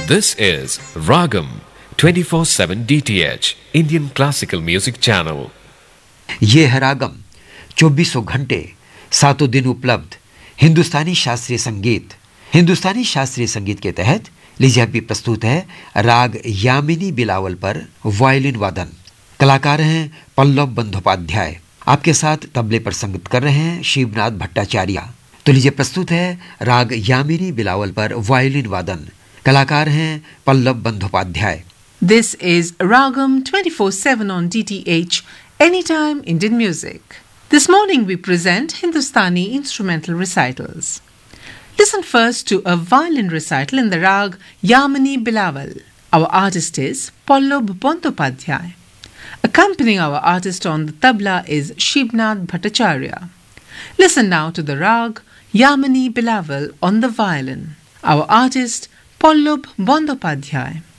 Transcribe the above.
This is Ragam 24/7 DTH Indian Classical Music Channel. ये है रागम 2400 घंटे 7 दिन उपलब्ध हिंदुस्तानी शास्त्रीय संगीत। हिंदुस्तानी शास्त्रीय संगीत के तहत लीजिए अभी प्रस्तुत है राग यामिनी बिलावल पर वायलिन वादन। कलाकार हैं पल्लव बंदोपाध्याय। आपके साथ तबले पर संगत कर रहे हैं शिवनाथ भट्टाचार्य। तो लीजिए प्रस्तुत है राग यामिनी बिलावल पर वायलिन वादन। कलाकार हैं Pallav Bandyopadhyay. This is Ragam 24/7 on DTH, Anytime Indian Music. This morning we present Hindustani instrumental recitals. Listen first to a violin recital in the rag Yamini Bilawal. Our artist is Pallab Bandyopadhyay. Accompanying our artist on the tabla is Shivnath Bhattacharya. Listen now to the rag Yamini Bilawal on the violin. Our artist Pallab Bandyopadhyay.